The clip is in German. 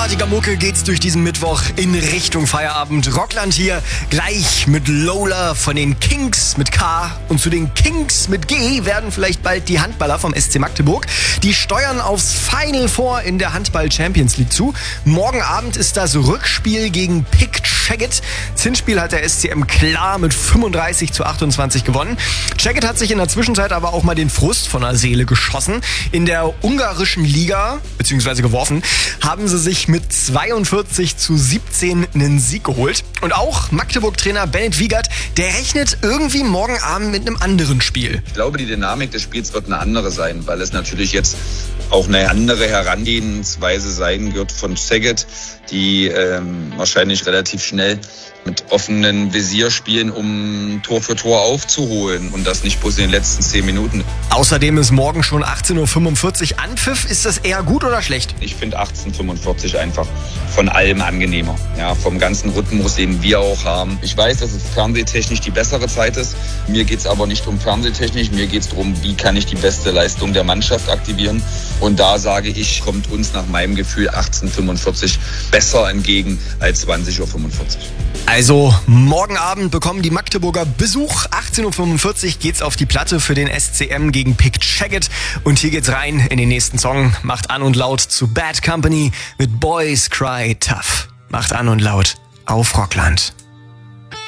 großartiger Mucke geht's durch diesen Mittwoch in Richtung Feierabend. Rockland hier, gleich mit Lola von den Kings mit K. Und zu den Kings mit G werden vielleicht bald die Handballer vom SC Magdeburg. Die steuern aufs Final Four in der Handball Champions League zu. Morgen Abend ist das Rückspiel gegen Pick Szeged. Zinsspiel hat der SCM klar mit 35-28 gewonnen. Szeged hat sich in der Zwischenzeit aber auch mal den Frust von der Seele geschossen. In der ungarischen Liga, beziehungsweise geworfen, haben sie sich mit 42-17 einen Sieg geholt. Und auch Magdeburg-Trainer Bennett Wiegert, der rechnet irgendwie morgen Abend mit einem anderen Spiel. Ich glaube, die Dynamik des Spiels wird eine andere sein, weil es natürlich jetzt auch eine andere Herangehensweise sein wird von Szeged, die wahrscheinlich relativ schnell mit offenem Visier spielen, um Tor für Tor aufzuholen und das nicht bloß in den letzten 10 Minuten. Außerdem ist morgen schon 18.45 Uhr Anpfiff. Ist das eher gut oder schlecht? Ich finde 18:45 einfach von allem angenehmer. Ja, vom ganzen Rhythmus, den wir auch haben. Ich weiß, dass es fernsehtechnisch die bessere Zeit ist. Mir geht es aber nicht um Fernsehtechnik. Mir geht es darum, wie kann ich die beste Leistung der Mannschaft aktivieren. Und da sage ich, kommt uns nach meinem Gefühl 18:45 besser entgegen als 20:45 Uhr. Also morgen Abend bekommen die Magdeburger Besuch. 18.45 Uhr geht's auf die Platte für den SCM gegen Pick Szeged. Und hier geht's rein in den nächsten Song. Macht an und laut zu Bad Company mit Boys Cry Tough. Macht an und laut auf Rockland.